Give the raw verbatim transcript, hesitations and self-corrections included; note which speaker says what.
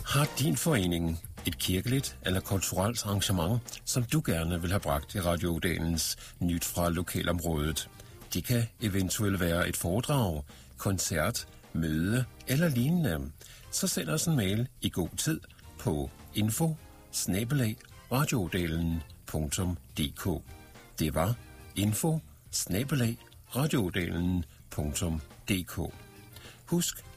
Speaker 1: Har din forening et kirkeligt eller kulturelt arrangement, som du gerne vil have bragt i Radio Odelens Nyt fra lokalområdet? Det kan eventuelt være et foredrag, koncert, møde eller lignende. Så send os en mail i god tid på info snabel-a radioodelen punktum d k. Det var info snabel-a radioodelen punktum d k. Husk,